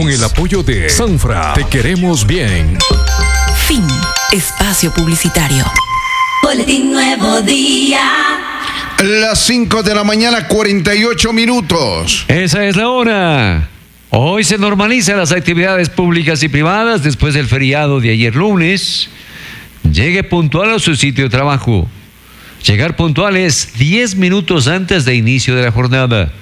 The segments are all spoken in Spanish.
con el apoyo de Sanfra. Te queremos bien. Fin. Espacio publicitario. Boletín Nuevo Día. Las 5 de la mañana, 48 minutos. Esa es la hora. Hoy se normalizan las actividades públicas y privadas después del feriado de ayer lunes. Llegue puntual a su sitio de trabajo. Llegar puntual es 10 minutos antes de inicio de la jornada.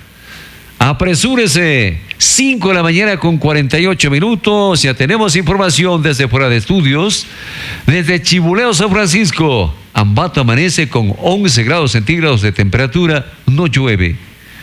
Apresúrese, 5 de la mañana con 48 minutos. Ya tenemos información desde fuera de estudios. Desde Chibuleo, San Francisco, Ambato amanece con 11 grados centígrados de temperatura, no llueve.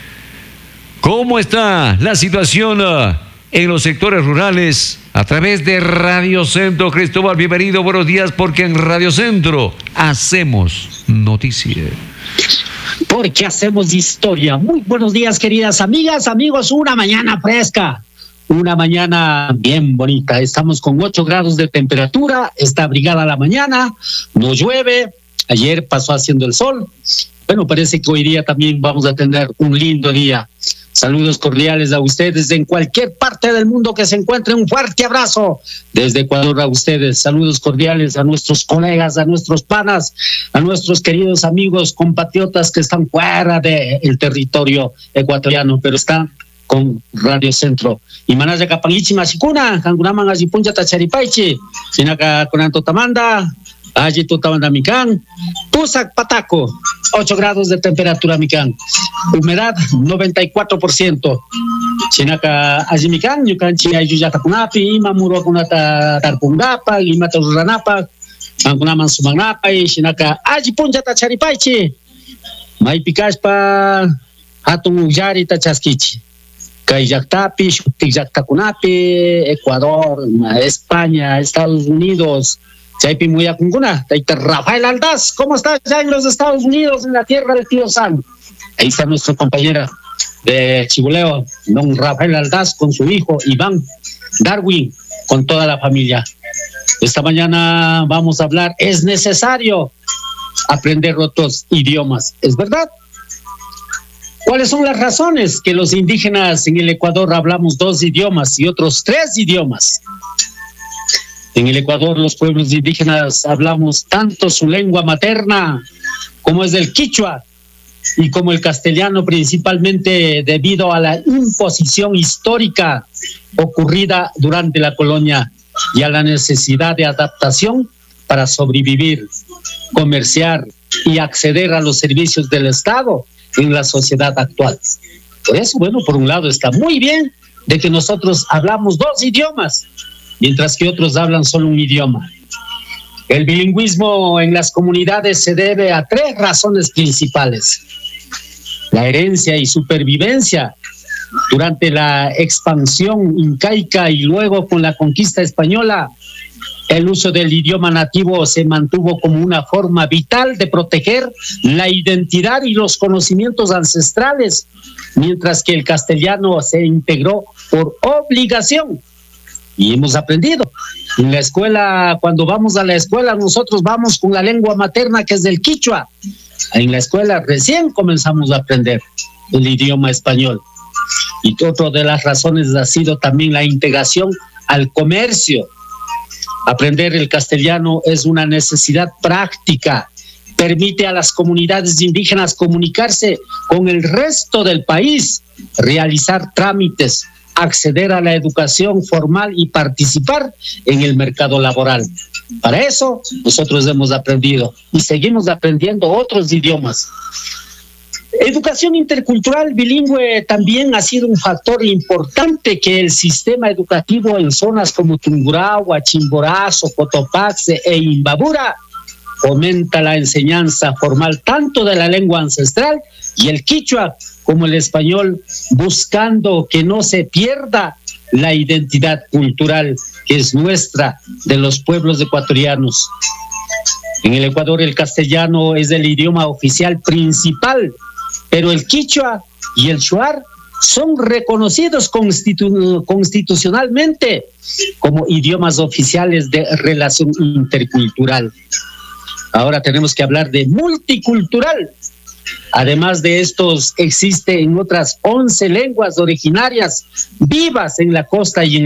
¿Cómo está la situación en los sectores rurales? A través de Radio Centro, Cristóbal, bienvenido, buenos días, porque en Radio Centro hacemos noticia. Porque hacemos historia. Muy buenos días, queridas amigas, amigos. Una mañana fresca, una mañana bien bonita. Estamos con 8 grados de temperatura, está abrigada la mañana, no llueve. Ayer pasó haciendo el sol. Bueno, parece que hoy día también vamos a tener un lindo día. Saludos cordiales a ustedes en cualquier parte del mundo que se encuentren. Un fuerte abrazo desde Ecuador a ustedes. Saludos cordiales a nuestros colegas, a nuestros panas, a nuestros queridos amigos, compatriotas que están fuera del territorio ecuatoriano, pero están con Radio Centro. Y manaya kapangichi masikuna, kangunaman ajipunja tacharipaichi, sinaka konanto tamanda, allí Tutamanda Mican, Pusac Pataco, 8 grados de temperatura Mican, humedad 94%. Chinaka Ajimican, Yucanchi Ayuyatakunapi, Imamuro Kunata Tarpungapa, Limata Ranapa, Angunaman Sumanapa, y Chinaka Ajipunja Tacharipaichi, Maipicaspa, Hatun Yari Tachaskichi. Kayaktapi, Tikjaktakunapi, Ecuador, España, Estados Unidos. Chaipi muy acunguna, Rafael Aldaz, ¿cómo estás ya en los Estados Unidos, en la tierra del tío Sam? Ahí está nuestra compañera de Chibuleo, don Rafael Aldaz, con su hijo Iván Darwin, con toda la familia. Esta mañana vamos a hablar, es necesario aprender otros idiomas, ¿es verdad? ¿Cuáles son las razones que los indígenas en el Ecuador hablamos 2 idiomas y otros 3 idiomas? En el Ecuador los pueblos indígenas hablamos tanto su lengua materna como es el quichua y como el castellano, principalmente debido a la imposición histórica ocurrida durante la colonia y a la necesidad de adaptación para sobrevivir, comerciar y acceder a los servicios del Estado en la sociedad actual. Por eso, bueno, por un lado está muy bien de que nosotros hablamos 2 idiomas, mientras que otros hablan solo un idioma. El bilingüismo en las comunidades se debe a 3 razones principales: la herencia y supervivencia durante la expansión incaica y luego con la conquista española. El uso del idioma nativo se mantuvo como una forma vital de proteger la identidad y los conocimientos ancestrales, mientras que el castellano se integró por obligación. Y hemos aprendido. En la escuela, cuando vamos a la escuela, nosotros vamos con la lengua materna, que es del quichua. En la escuela recién comenzamos a aprender el idioma español. Y otra de las razones ha sido también la integración al comercio. Aprender el castellano es una necesidad práctica. Permite a las comunidades indígenas comunicarse con el resto del país, realizar trámites, acceder a la educación formal y participar en el mercado laboral. Para eso nosotros hemos aprendido y seguimos aprendiendo otros idiomas. Educación intercultural bilingüe también ha sido un factor importante que el sistema educativo en zonas como Tungurahua, Chimborazo, Cotopaxi e Imbabura fomenta la enseñanza formal tanto de la lengua ancestral y el quichua como el español, buscando que no se pierda la identidad cultural que es nuestra, de los pueblos ecuatorianos. En el Ecuador el castellano es el idioma oficial principal, pero el quichua y el shuar son reconocidos constitucionalmente como idiomas oficiales de relación intercultural. Ahora tenemos que hablar de multicultural. Además de estos, existen otras 11 lenguas originarias vivas en la costa y en